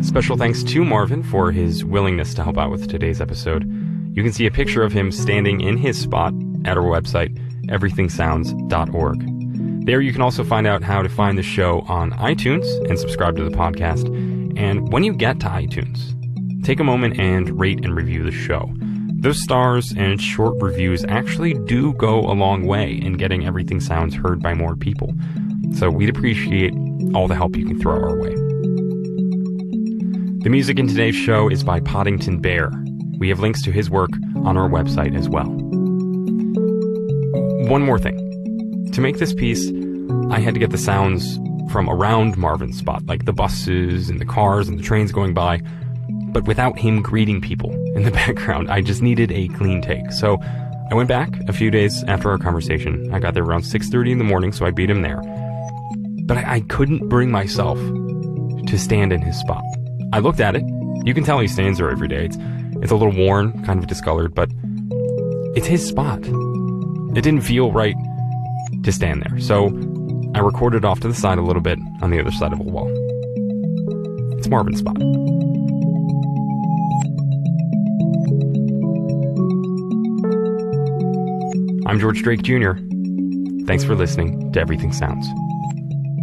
Special thanks to Marvin for his willingness to help out with today's episode. You can see a picture of him standing in his spot at our website, everythingsounds.org. There you can also find out how to find the show on iTunes and subscribe to the podcast. And when you get to iTunes, take a moment and rate and review the show. Those stars and short reviews actually do go a long way in getting Everything Sounds heard by more people. So we'd appreciate all the help you can throw our way. The music in today's show is by Poddington Bear. We have links to his work on our website as well. One more thing. To make this piece, I had to get the sounds from around Marvin's spot, like the buses and the cars and the trains going by, but without him greeting people in the background. I just needed a clean take. So I went back a few days after our conversation. I got there around 6:30 in the morning, so I beat him there. But I couldn't bring myself to stand in his spot. I looked at it. You can tell he stands there every day. It's a little worn, kind of discolored, but it's his spot. It didn't feel right to stand there. So I recorded off to the side a little bit on the other side of a wall. It's Marvin's spot. I'm George Drake Jr. Thanks for listening to Everything Sounds.